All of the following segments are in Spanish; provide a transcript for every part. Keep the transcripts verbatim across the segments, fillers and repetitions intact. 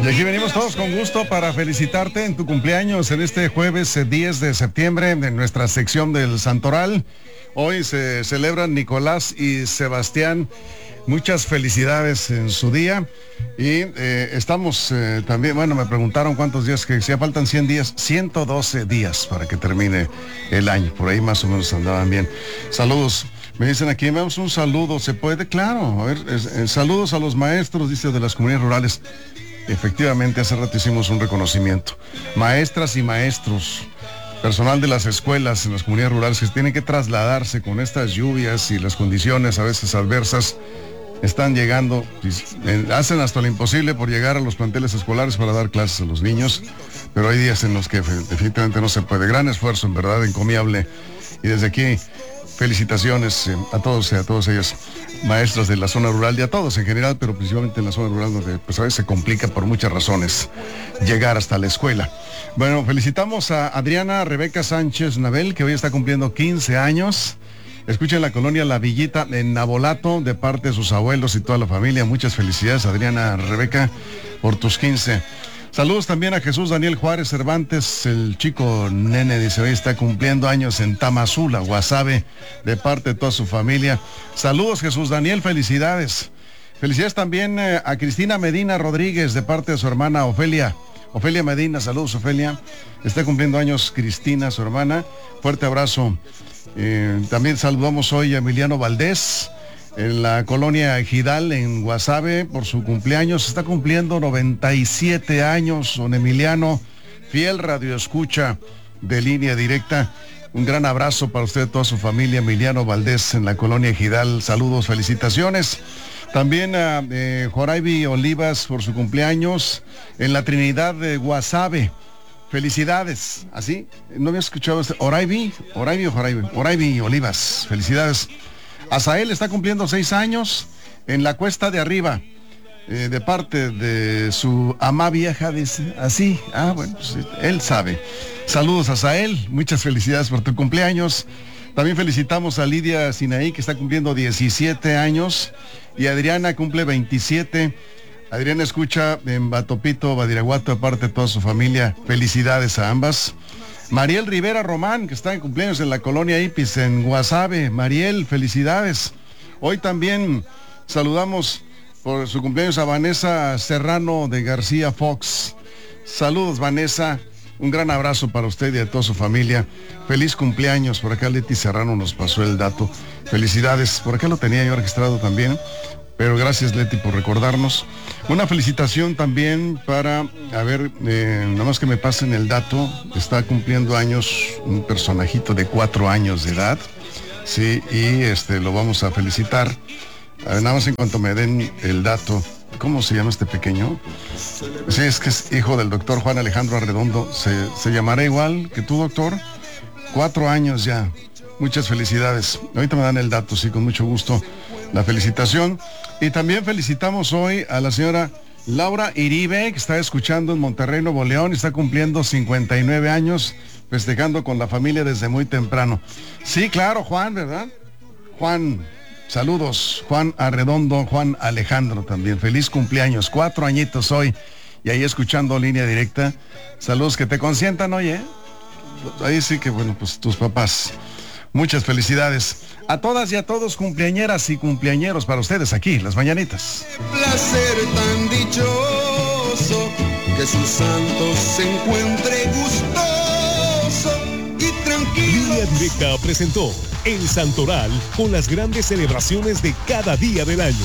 Y aquí venimos todos con gusto para felicitarte en tu cumpleaños en este jueves diez de septiembre en nuestra sección del Santoral. Hoy se celebran Nicolás y Sebastián. Muchas felicidades en su día. Y eh, estamos eh, también, bueno, me preguntaron cuántos días, que decía, faltan cien días, ciento doce días para que termine el año. Por ahí más o menos andaban bien. Saludos. Me dicen aquí, vemos un saludo, ¿se puede? Claro, a ver, es, es, saludos a los maestros, dice, de las comunidades rurales. Efectivamente, hace rato hicimos un reconocimiento. Maestras y maestros, personal de las escuelas en las comunidades rurales que tienen que trasladarse con estas lluvias y las condiciones a veces adversas, están llegando, hacen hasta lo imposible por llegar a los planteles escolares para dar clases a los niños, pero hay días en los que definitivamente no se puede. Gran esfuerzo, en verdad, encomiable. Y desde aquí, felicitaciones eh, a todos y a todas ellas, maestros de la zona rural y a todos en general, pero principalmente en la zona rural donde pues a veces se complica por muchas razones llegar hasta la escuela. Bueno, felicitamos a Adriana Rebeca Sánchez Nabel, que hoy está cumpliendo quince años. Escucha en la colonia La Villita, en Nabolato, de parte de sus abuelos y toda la familia. Muchas felicidades, Adriana Rebeca, por tus quince. Saludos también a Jesús Daniel Juárez Cervantes, el chico nene, dice, hoy está cumpliendo años en Tamazula, Guasave, de parte de toda su familia. Saludos, Jesús Daniel, felicidades. Felicidades también eh, a Cristina Medina Rodríguez, de parte de su hermana Ofelia. Ofelia Medina, saludos, Ofelia. Está cumpliendo años Cristina, su hermana. Fuerte abrazo. Eh, también saludamos hoy a Emiliano Valdés, en la colonia Ejidal, en Guasave, por su cumpleaños. Está cumpliendo noventa y siete años, don Emiliano, fiel radioescucha de Línea Directa. Un gran abrazo para usted y toda su familia, Emiliano Valdés, en la colonia Ejidal. Saludos, felicitaciones. También a eh, Joraibi Olivas por su cumpleaños, en la Trinidad de Guasave. Felicidades. ¿Así? ¿No había escuchado este? Oraibi, Oraibi o Joraibi. Oraibi Olivas. Felicidades. Azael está cumpliendo seis años en la Cuesta de Arriba, eh, de parte de su ama vieja, dice, así, ah, bueno, pues, él sabe. Saludos a Azael, muchas felicidades por tu cumpleaños. También felicitamos a Lidia Sinaí, que está cumpliendo diecisiete años, y Adriana cumple veintisiete. Adriana escucha en Batopito, Badiraguato, de parte de toda su familia. Felicidades a ambas. Mariel Rivera Román, que está en cumpleaños en la colonia Ipis, en Guasave. Mariel, felicidades. Hoy también saludamos por su cumpleaños a Vanessa Serrano de García Fox. Saludos, Vanessa. Un gran abrazo para usted y a toda su familia. Feliz cumpleaños. Por acá Leti Serrano nos pasó el dato. Felicidades. Por acá lo tenía yo registrado también. Pero gracias, Leti, por recordarnos. Una felicitación también para, a ver, eh, nada más que me pasen el dato. Está cumpliendo años un personajito de cuatro años de edad. Sí, y este lo vamos a felicitar. A ver, nada más en cuanto me den el dato. ¿Cómo se llama este pequeño? Sí, es que es hijo del doctor Juan Alejandro Arredondo. ¿Se, se llamará igual que tú, doctor? Cuatro años ya. Muchas felicidades. Ahorita me dan el dato, sí, con mucho gusto. La felicitación. Y también felicitamos hoy a la señora Laura Iribe, que está escuchando en Monterrey, Nuevo León, y está cumpliendo cincuenta y nueve años, festejando con la familia desde muy temprano. Sí, claro, Juan, ¿verdad? Juan, saludos. Juan Arredondo, Juan Alejandro también. Feliz cumpleaños, cuatro añitos hoy. Y ahí escuchando Línea Directa. Saludos, que te consientan, oye. Ahí sí que, bueno, pues tus papás. Muchas felicidades a todas y a todos, cumpleañeras y cumpleañeros, para ustedes aquí, Las Mañanitas. Placer tan dichoso, que sus santos se encuentre gustoso y tranquilo. Línea Directa presentó El Santoral con las grandes celebraciones de cada día del año.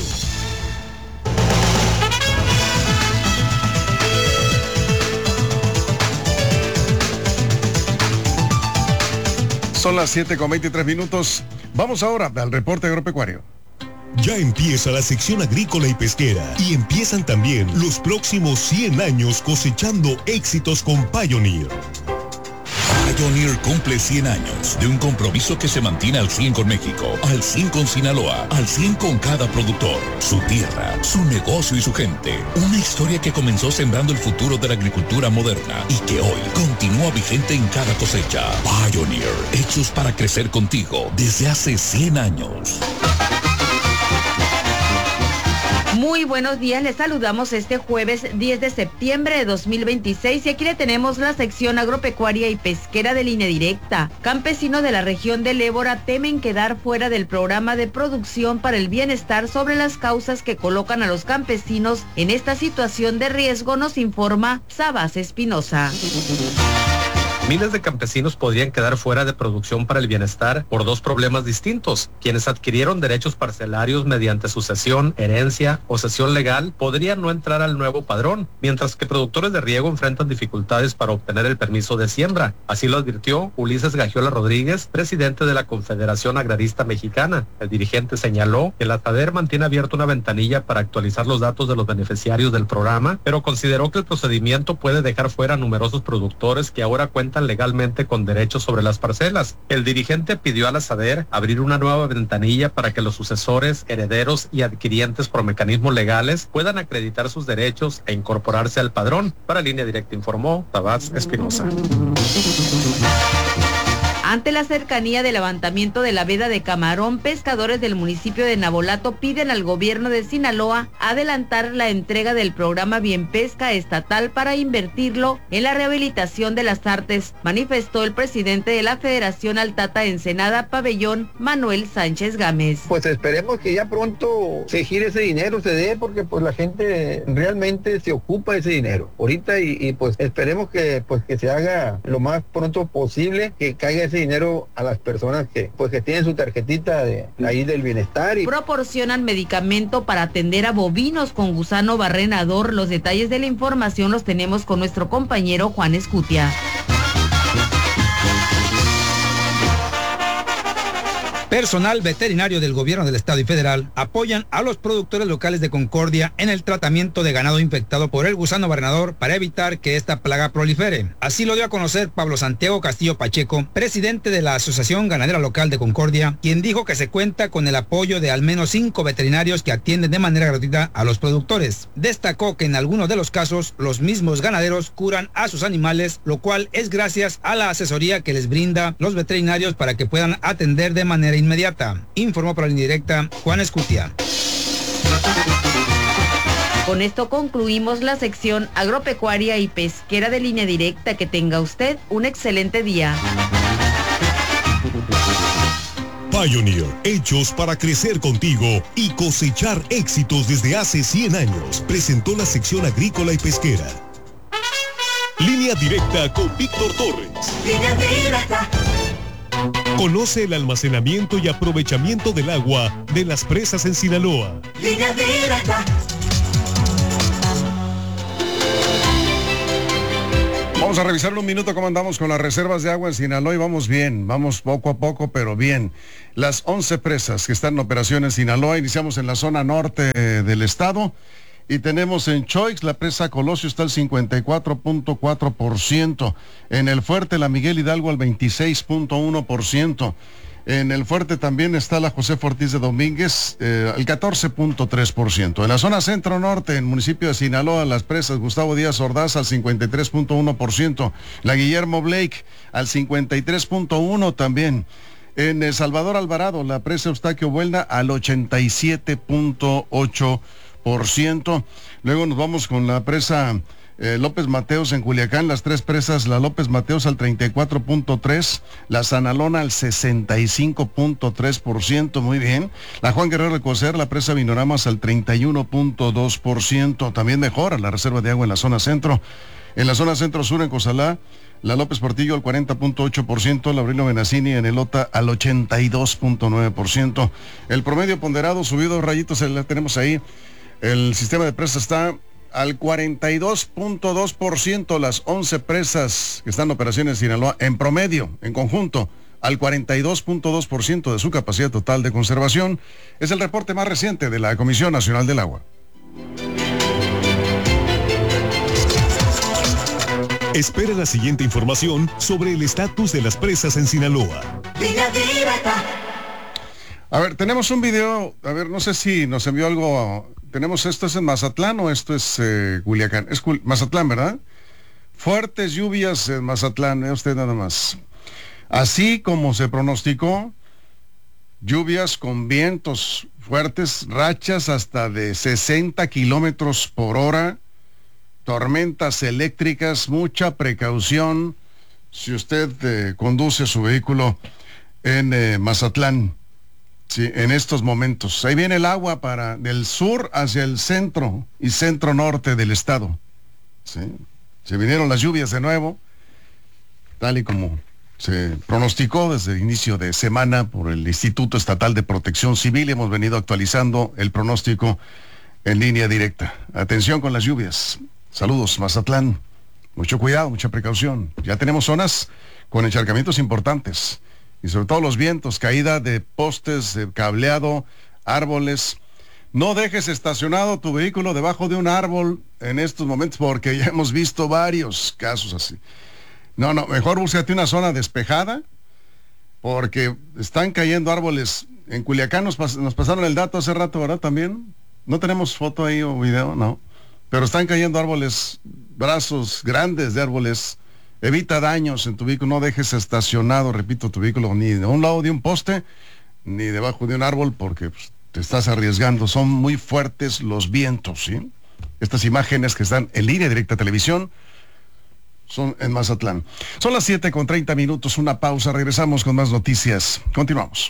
Son las siete con veintitrés minutos. Vamos ahora al reporte agropecuario. Ya empieza la sección agrícola y pesquera y empiezan también los próximos cien años cosechando éxitos con Pioneer. Pioneer cumple cien años de un compromiso que se mantiene al cien con México, al cien con Sinaloa, al cien con cada productor, su tierra, su negocio y su gente. Una historia que comenzó sembrando el futuro de la agricultura moderna y que hoy continúa vigente en cada cosecha. Pioneer, hechos para crecer contigo desde hace cien años. Muy buenos días, les saludamos este jueves diez de septiembre de dos mil veintiséis y aquí le tenemos la sección agropecuaria y pesquera de Línea Directa. Campesinos de la región del Ébora temen quedar fuera del programa de producción para el bienestar sobre las causas que colocan a los campesinos en esta situación de riesgo, nos informa Sabas Espinosa. Miles de campesinos podrían quedar fuera de producción para el bienestar por dos problemas distintos. Quienes adquirieron derechos parcelarios mediante sucesión, herencia o cesión legal podrían no entrar al nuevo padrón, mientras que productores de riego enfrentan dificultades para obtener el permiso de siembra. Así lo advirtió Ulises Gagiola Rodríguez, presidente de la Confederación Agrarista Mexicana. El dirigente señaló que la SADER mantiene abierta una ventanilla para actualizar los datos de los beneficiarios del programa, pero consideró que el procedimiento puede dejar fuera a numerosos productores que ahora cuentan legalmente con derechos sobre las parcelas. El dirigente pidió a la SADER abrir una nueva ventanilla para que los sucesores, herederos y adquirientes por mecanismos legales puedan acreditar sus derechos e incorporarse al padrón. Para Línea Directa informó Tabás Espinosa. Ante la cercanía del levantamiento de la veda de camarón, pescadores del municipio de Navolato piden al gobierno de Sinaloa adelantar la entrega del programa Bien Pesca estatal para invertirlo en la rehabilitación de las artes, manifestó el presidente de la Federación Altata Ensenada Pabellón, Manuel Sánchez Gámez. Pues esperemos que ya pronto se gire ese dinero, se dé, porque pues la gente realmente se ocupa de ese dinero ahorita y, y pues esperemos que pues que se haga lo más pronto posible, que caiga ese dinero a las personas que pues que tienen su tarjetita de ahí del bienestar. Y proporcionan medicamento para atender a bovinos con gusano barrenador. Los detalles de la información los tenemos con nuestro compañero Juan Escutia. Personal veterinario del gobierno del estado y federal apoyan a los productores locales de Concordia en el tratamiento de ganado infectado por el gusano barrenador para evitar que esta plaga prolifere. Así lo dio a conocer Pablo Santiago Castillo Pacheco, presidente de la Asociación Ganadera Local de Concordia, quien dijo que se cuenta con el apoyo de al menos cinco veterinarios que atienden de manera gratuita a los productores. Destacó que en algunos de los casos los mismos ganaderos curan a sus animales, lo cual es gracias a la asesoría que les brinda los veterinarios para que puedan atender de manera inmediata. Informó para Línea Directa Juan Escutia. Con esto concluimos la sección agropecuaria y pesquera de Línea Directa. Que tenga usted un excelente día. Pioneer, hechos para crecer contigo y cosechar éxitos desde hace cien años, presentó la sección agrícola y pesquera. Línea Directa con Víctor Torres. Línea Directa. Conoce el almacenamiento y aprovechamiento del agua de las presas en Sinaloa. Línea Directa. Vamos a revisar un minuto cómo andamos con las reservas de agua en Sinaloa y vamos bien, vamos poco a poco, pero bien. Las once presas que están en operación en Sinaloa, iniciamos en la zona norte del estado. Y tenemos en Choix, la presa Colosio está al cincuenta y cuatro punto cuatro por ciento. En el Fuerte, la Miguel Hidalgo al veintiséis punto uno por ciento. En el Fuerte también está la José Ortiz de Domínguez, eh, al catorce punto tres por ciento. En la zona centro-norte, en el municipio de Sinaloa, las presas Gustavo Díaz Ordaz al cincuenta y tres punto uno por ciento. La Guillermo Blake al cincuenta y tres punto uno por ciento también. En El Salvador Alvarado, la presa Eustaquio Buelna al ochenta y siete punto ocho por ciento. Luego nos vamos con la presa eh, López Mateos en Culiacán, las tres presas, la López Mateos al treinta y cuatro punto tres, la Sanalona al sesenta y cinco punto tres por ciento, muy bien. La Juan Guerrero de Coser, la presa Vinoramas al treinta y uno punto dos por ciento, también mejora la reserva de agua en la zona centro. En la zona centro-sur en Cozalá, la López Portillo al cuarenta punto ocho por ciento, la Aurelio Benassini en Elota al ochenta y dos punto nueve por ciento. El promedio ponderado subido dos rayitos, la tenemos ahí. El sistema de presas está al cuarenta y dos punto dos por ciento, las once presas que están en operación en Sinaloa, en promedio, en conjunto, al cuarenta y dos punto dos por ciento de su capacidad total de conservación. Es el reporte más reciente de la Comisión Nacional del Agua. Espera la siguiente información sobre el estatus de las presas en Sinaloa. Línea Directa. A ver, tenemos un video, a ver, no sé si nos envió algo. Tenemos, esto es en Mazatlán o esto es eh, Culiacán. Es Cul- Mazatlán, ¿verdad? Fuertes lluvias en Mazatlán, vea usted nada más. Así como se pronosticó, lluvias con vientos fuertes, rachas hasta de sesenta kilómetros por hora, tormentas eléctricas, mucha precaución si usted eh, conduce su vehículo en eh, Mazatlán. Sí, en estos momentos. Ahí viene el agua para del sur hacia el centro y centro norte del estado. Sí. Se vinieron las lluvias de nuevo, tal y como se pronosticó desde el inicio de semana por el Instituto Estatal de Protección Civil. Hemos venido actualizando el pronóstico en línea directa. Atención con las lluvias. Saludos, Mazatlán. Mucho cuidado, mucha precaución. Ya tenemos zonas con encharcamientos importantes. Y sobre todo los vientos, caída de postes, de cableado, árboles. No dejes estacionado tu vehículo debajo de un árbol en estos momentos, porque ya hemos visto varios casos así. No, no, mejor búscate una zona despejada, porque están cayendo árboles. En Culiacán nos, pas nos pasaron el dato hace rato, ¿verdad? También. No tenemos foto ahí o video, no. Pero están cayendo árboles, brazos grandes de árboles. Evita daños en tu vehículo, no dejes estacionado, repito, tu vehículo ni de un lado de un poste, ni debajo de un árbol, porque pues, te estás arriesgando. Son muy fuertes los vientos, ¿sí? Estas imágenes que están en línea directa a televisión son en Mazatlán. Son las siete con treinta minutos, una pausa, regresamos con más noticias. Continuamos.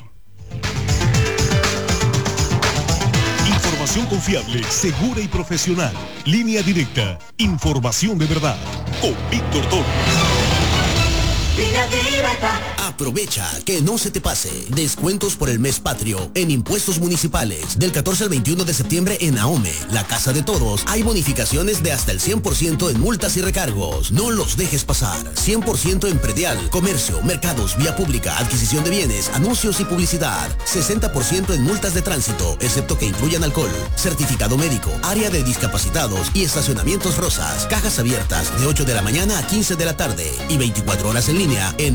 Información confiable, segura y profesional. Línea directa. Información de verdad. Con Víctor Torres. Línea directa. Aprovecha que no se te pase. Descuentos por el mes patrio en impuestos municipales. Del catorce al veintiuno de septiembre en AOME, la Casa de Toros, hay bonificaciones de hasta el cien por ciento en multas y recargos. No los dejes pasar. cien por ciento en predial, comercio, mercados, vía pública, adquisición de bienes, anuncios y publicidad. sesenta por ciento en multas de tránsito, excepto que incluyan alcohol. Certificado médico, área de discapacitados y estacionamientos rosas. Cajas abiertas de ocho de la mañana a quince de la tarde y veinticuatro horas en línea en